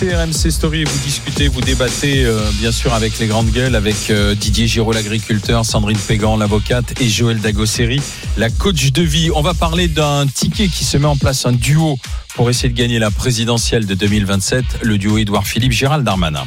RMC Story, vous discutez, vous débattez bien sûr avec les grandes gueules, avec Didier Giraud, l'agriculteur, Sandrine Pégan, l'avocate, et Joël Dagosseri, la coach de vie. On va parler d'un ticket qui se met en place, un duo pour essayer de gagner la présidentielle de 2027, le duo Édouard Philippe, Gérald Darmanin.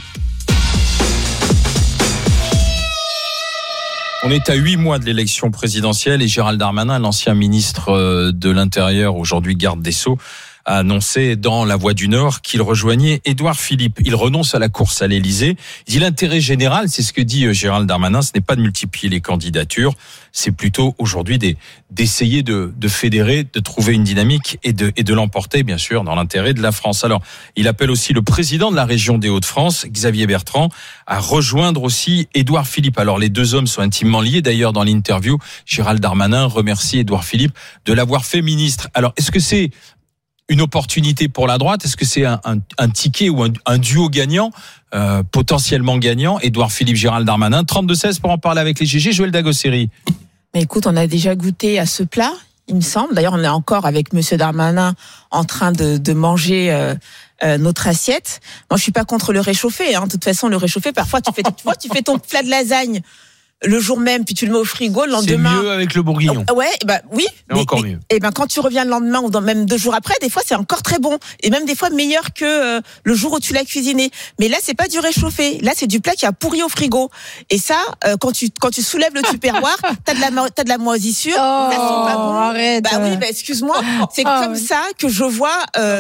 On est à 8 mois de l'élection présidentielle et Gérald Darmanin, l'ancien ministre de l'Intérieur, aujourd'hui garde des Sceaux, a annoncé dans La Voix du Nord qu'il rejoignait Édouard Philippe. Il renonce à la course à l'Élysée. Il dit l'intérêt général, c'est ce que dit Gérald Darmanin, ce n'est pas de multiplier les candidatures, c'est plutôt aujourd'hui d'essayer de fédérer, de trouver une dynamique et de l'emporter, bien sûr, dans l'intérêt de la France. Alors, il appelle aussi le président de la région des Hauts-de-France, Xavier Bertrand, à rejoindre aussi Édouard Philippe. Alors, les deux hommes sont intimement liés. D'ailleurs, dans l'interview, Gérald Darmanin remercie Édouard Philippe de l'avoir fait ministre. Alors, est-ce que c'est une opportunité pour la droite? Est-ce que c'est un ticket ou un duo gagnant, potentiellement gagnant? Édouard Philippe, Gérald Darmanin, 32-16 pour en parler avec les GG. Joël Dagosseri. Mais écoute, on a déjà goûté à ce plat, il me semble. D'ailleurs, on est encore avec Monsieur Darmanin en train de manger notre assiette. Moi, je suis pas contre le réchauffé. De toute façon, le réchauffé, parfois, tu fais ton plat de lasagne le jour même, puis tu le mets au frigo, le lendemain. C'est mieux avec le bourguignon. Ouais, oui. Mais encore mieux. Et quand tu reviens le lendemain ou même 2 jours après, des fois c'est encore très bon. Et même des fois meilleur que le jour où tu l'as cuisiné. Mais là, c'est pas du réchauffé. Là, c'est du plat qui a pourri au frigo. Et ça, quand tu soulèves le tupperware, t'as de la moisissure. Oh, ça sent pas bon. Arrête. Excuse-moi. C'est comme ça que je vois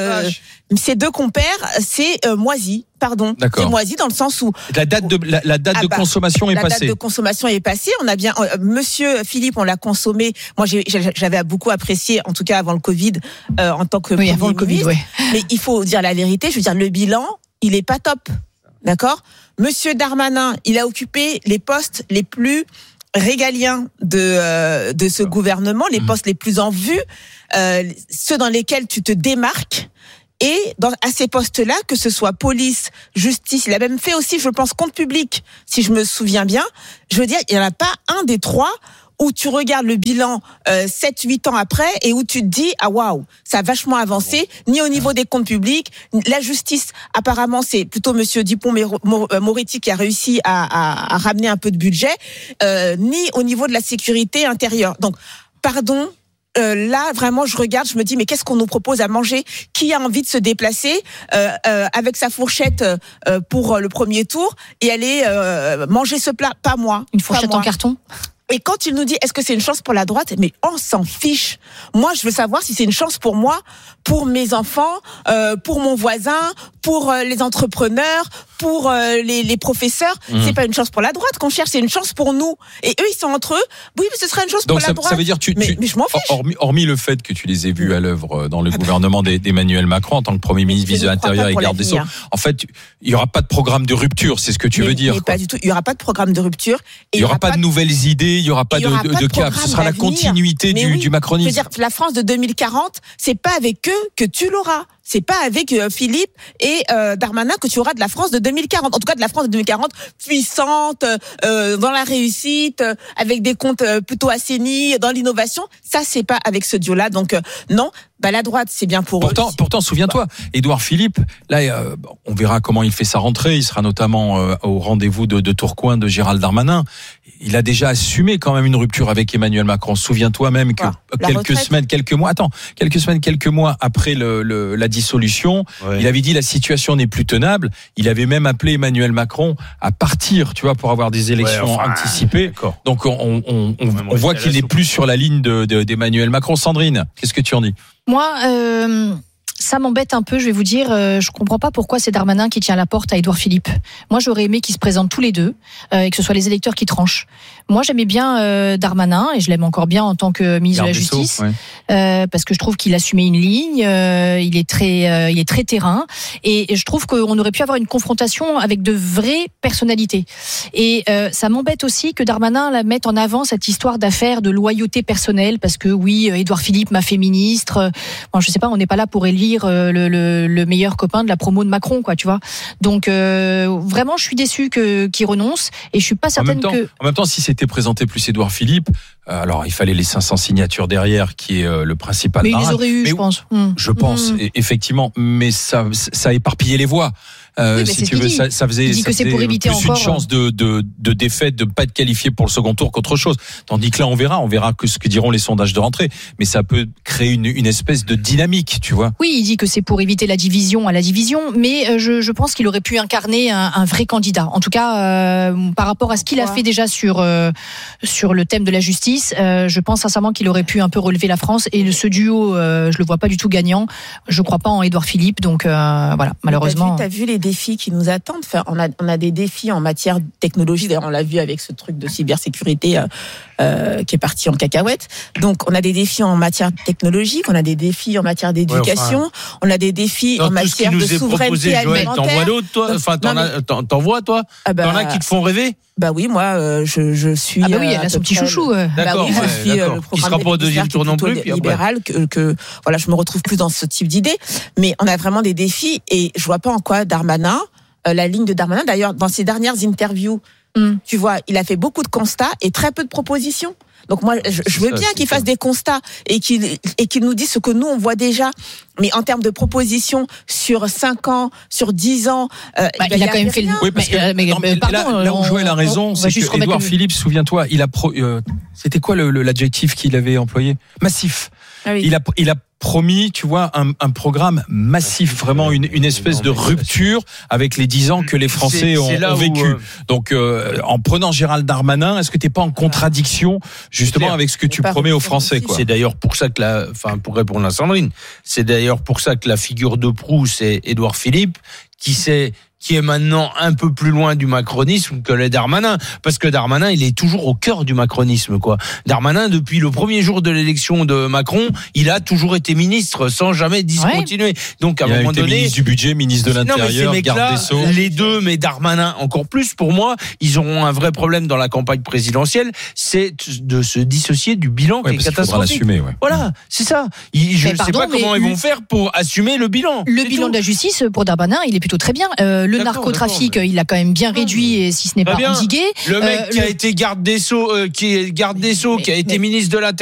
ces deux compères, c'est moisi. Pardon. D'accord. C'est moisi dans le sens où la date de consommation est passée. La date de consommation est passée. On a bien Monsieur Philippe, on l'a consommé. Moi, j'avais beaucoup apprécié, en tout cas avant le Covid, en tant que avant le Covid, ouais. Mais il faut dire la vérité. Je veux dire, le bilan, il est pas top. D'accord. Monsieur Darmanin, il a occupé les postes les plus régaliens de ce gouvernement, les postes les plus en vue, ceux dans lesquels tu te démarques. Et à ces postes-là, que ce soit police, justice, il a même fait aussi, je pense, compte public, si je me souviens bien. Je veux dire, il n'y en a pas un des 3 où tu regardes le bilan 7-8 ans après et où tu te dis ah waouh, ça a vachement avancé, ni au niveau des comptes publics, la justice apparemment c'est plutôt monsieur Dupond-Moretti qui a réussi à ramener un peu de budget, ni au niveau de la sécurité intérieure. Donc pardon. Là, vraiment, je regarde, je me dis, mais qu'est-ce qu'on nous propose à manger? Qui a envie de se déplacer avec sa fourchette pour le premier tour et aller manger ce plat? Pas moi. Une fourchette en carton? Et quand il nous dit, est-ce que c'est une chance pour la droite? Mais on s'en fiche. Moi, je veux savoir si c'est une chance pour moi, pour mes enfants, pour mon voisin, pour les entrepreneurs, pour les professeurs. C'est pas une chance pour la droite qu'on cherche, c'est une chance pour nous. Et eux, ils sont entre eux. Oui, mais ce sera une chance pour la droite. Donc ça veut dire mais je m'en fiche. Hormis le fait que tu les aies vus à l'œuvre dans le gouvernement d'Emmanuel Macron en tant que Premier ministre, ministre de l'Intérieur et garde des Sceaux. En fait, il y aura pas de programme de rupture, c'est ce que tu veux dire. Mais pas du tout. Il y aura pas de programme de rupture. Il y aura pas de nouvelles idées. Il n'y aura pas de cap. Ce sera la continuité du macronisme. Je veux dire, la France de 2040, c'est pas avec eux que tu l'auras. C'est pas avec Philippe et Darmanin que tu auras de la France de 2040. En tout cas, de la France de 2040 puissante, dans la réussite, avec des comptes plutôt assainis, dans l'innovation. Ça, c'est pas avec ce duo-là. Donc non. La droite, c'est bien pour eux. Pourtant, souviens-toi, Édouard Philippe, là, on verra comment il fait sa rentrée. Il sera notamment au rendez-vous de Tourcoing de Gérald Darmanin. Il a déjà assumé quand même une rupture avec Emmanuel Macron. Souviens-toi même que quelques mois après la dissolution, il avait dit la situation n'est plus tenable. Il avait même appelé Emmanuel Macron à partir, tu vois, pour avoir des élections anticipées. D'accord. Donc on voit qu'il n'est plus sur la ligne d'Emmanuel Macron. Sandrine, qu'est-ce que tu en dis? Moi, ça m'embête un peu, je vais vous dire, je comprends pas pourquoi c'est Darmanin qui tient la porte à Édouard Philippe. Moi, j'aurais aimé qu'ils se présentent tous les deux et que ce soit les électeurs qui tranchent. Moi, j'aimais bien Darmanin et je l'aime encore bien en tant que ministre de la Justice, parce que je trouve qu'il assumait une ligne, il est très terrain et je trouve qu'on aurait pu avoir une confrontation avec de vraies personnalités. Et ça m'embête aussi que Darmanin la mette en avant cette histoire d'affaires de loyauté personnelle, parce que oui, Édouard Philippe m'a fait ministre. Bon, je sais pas, on n'est pas là pour élire le meilleur copain de la promo de Macron, quoi, tu vois. Donc vraiment, je suis déçue qu'il renonce et je suis pas certaine que. En même temps, si c'était présenté plus Édouard Philippe, alors il fallait les 500 signatures derrière, qui est le principal. Mais il les aurait eu, je pense. Je pense, effectivement, mais ça a éparpillé les voix. Si tu veux, ça faisait, il dit que c'est pour éviter plus encore une chance de défaite, de pas être qualifié pour le second tour qu'autre chose. Tandis que là, on verra que ce que diront les sondages de rentrée. Mais ça peut créer une espèce de dynamique, tu vois. Oui, il dit que c'est pour éviter la division à la division, mais je pense qu'il aurait pu incarner un vrai candidat. En tout cas, par rapport à ce qu'il a fait déjà sur le thème de la justice, je pense sincèrement qu'il aurait pu un peu relever la France. Et ce duo, je le vois pas du tout gagnant. Je crois pas en Édouard Philippe, donc voilà, malheureusement. T'as vu les défis qui nous attendent. Enfin, on a des défis en matière de technologie. D'ailleurs, on l'a vu avec ce truc de cybersécurité qui est parti en cacahuète. Donc, on a des défis en matière technologique, on a des défis en matière d'éducation, on a des défis en matière de souveraineté alimentaire. T'en vois d'autres, toi? Enfin, t'en vois, toi? T'en as qui te font rêver? Bah oui, moi, je suis. Ah bah oui, elle a son petit chouchou. D'accord. Bah oui, je suis le qui sera pas au deuxième tour non plus. Libéral, que voilà, je me retrouve plus dans ce type d'idée. Mais on a vraiment des défis et je vois pas en quoi Darmanin, la ligne de Darmanin. D'ailleurs, dans ses dernières interviews, tu vois, il a fait beaucoup de constats et très peu de propositions. Donc moi, je veux bien qu'il fasse des constats et qu'il nous dise ce que nous on voit déjà. Mais en termes de propositions sur 5 ans, sur 10 ans, il a quand même fait. Oui, parce que pardon, là où Joël a raison, c'est que Édouard Philippe, souviens-toi, c'était quoi l'adjectif qu'il avait employé? Massif. Ah oui. Il a promis, tu vois, un programme massif, vraiment une espèce de rupture avec les 10 ans que les Français ont vécu. Donc, en prenant Gérald Darmanin, est-ce que t'es pas en contradiction justement avec ce que tu promets aux Français, quoi? C'est d'ailleurs pour ça que pour répondre à Sandrine, c'est d'ailleurs pour ça que la figure de proue, c'est Édouard Philippe, qui est maintenant un peu plus loin du macronisme que les Darmanin, parce que Darmanin, il est toujours au cœur du macronisme, quoi. Darmanin, depuis le premier jour de l'élection de Macron, il a toujours été ministre, sans jamais discontinuer. Ouais. Donc, à un moment donné, ministre du budget, ministre de l'Intérieur, garde des Sceaux. Les deux, mais Darmanin encore plus, pour moi, ils auront un vrai problème dans la campagne présidentielle, c'est de se dissocier du bilan qui est catastrophique. L'assumer, Voilà, c'est ça. Je ne sais pas comment ils vont faire pour assumer le bilan. Le bilan de la justice, pour Darmanin, il est plutôt très bien. Le narcotrafic, il l'a quand même bien réduit, et si ce n'est pas endigué. Le mec qui a été garde des Sceaux, qui a été ministre de l'Intérieur.